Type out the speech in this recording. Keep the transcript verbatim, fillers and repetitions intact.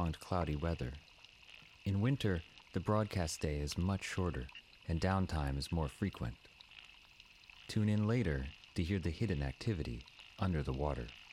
want cloudy weather. In winter, the broadcast day is much shorter, and downtime is more frequent. Tune in later to hear the hidden activity under the water.